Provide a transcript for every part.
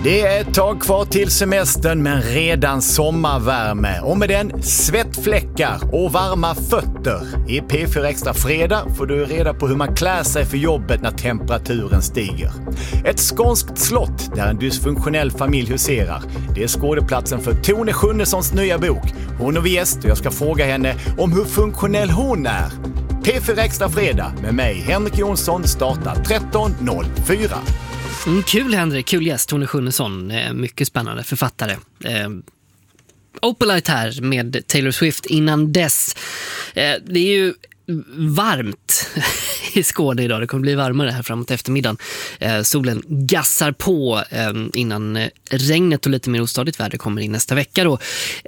Det är ett tag kvar till semestern men redan sommarvärme och med den svettfläckar och varma fötter. I P4 Extra Fredag får du reda på hur man klär sig för jobbet när temperaturen stiger. Ett skånskt slott där en dysfunktionell familj huserar. Det är skådeplatsen för Tone Schunnessons nya bok. Hon är gäst och jag ska fråga henne om hur funktionell hon är. P4 Extra Fredag med mig, Henrik Jonsson, startar 13.04. Kul Henrik, kul gäst, Tone Schunnesson, mycket spännande författare. Opalite här med Taylor Swift innan dess. Det är ju varmt i Skåne idag, det kommer bli varmare här framåt eftermiddagen. Solen gassar på innan regnet och lite mer ostadigt väder kommer in nästa vecka då.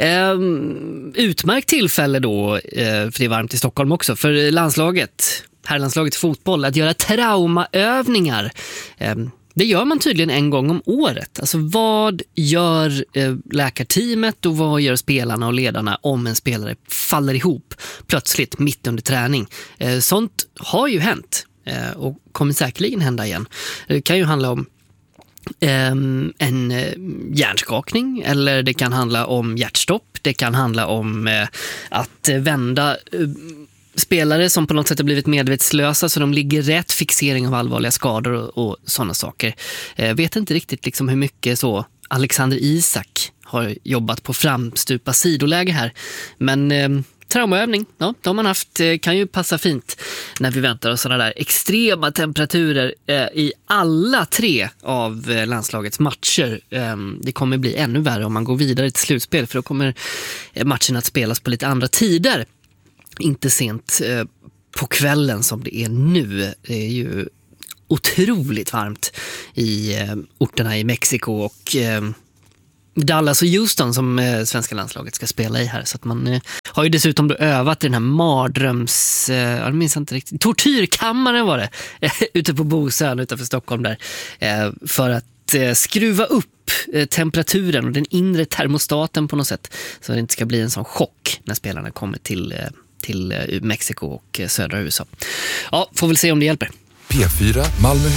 Utmärkt tillfälle då, för det är varmt i Stockholm också, för herrlandslaget fotboll att göra traumaövningar. Det gör man tydligen en gång om året. Alltså vad gör läkarteamet och vad gör spelarna och ledarna om en spelare faller ihop plötsligt mitt under träning? Sånt har ju hänt och kommer säkerligen hända igen. Det kan ju handla om en hjärnskakning eller det kan handla om hjärtstopp. Det kan handla om att vända spelare som på något sätt har blivit medvetslösa så de ligger rätt, fixering av allvarliga skador och sådana saker. Vet inte riktigt liksom hur mycket så Alexander Isak har jobbat på framstupa sidoläge här. Men traumaövning, ja, de har man haft, kan ju passa fint när vi väntar oss sådana där extrema temperaturer i alla 3 av landslagets matcher. Det kommer bli ännu värre om man går vidare till slutspel för då kommer matchen att spelas på lite andra tider. Inte sent på kvällen som det är nu. Det är ju otroligt varmt i orterna i Mexiko och Dallas och Houston som svenska landslaget ska spela i här. Så att man har ju dessutom då övat i den här jag minns inte riktigt, tortyrkammaren var det, ute på Bosön utanför Stockholm där, för att skruva upp temperaturen och den inre termostaten på något sätt så det inte ska bli en sån chock när spelarna kommer till Mexiko och södra USA. Ja, får väl se om det hjälper. P4 Malmö